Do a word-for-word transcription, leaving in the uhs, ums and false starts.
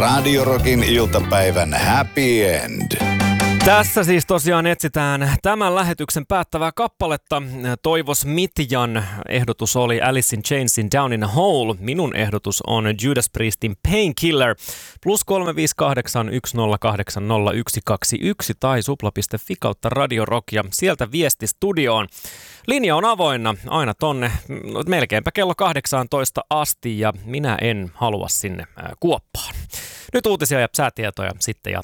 Radio Rockin iltapäivän happy end. Tässä siis tosiaan etsitään tämän lähetyksen päättävää kappaletta. Toivos Mitjan ehdotus oli Alice in Chainsin Down in a Hole. Minun ehdotus on Judas Priestin Painkiller. Plus kolme viisi kahdeksan yksi nolla kahdeksan nolla yksi kaksi yksi tai supla piste fi kautta Radio Rock ja sieltä viesti studioon. Linja on avoinna aina tonne melkeinpä kello kahdeksantoista asti ja minä en halua sinne kuoppaan. Nyt uutisia ja säätietoja, sitten jatketaan.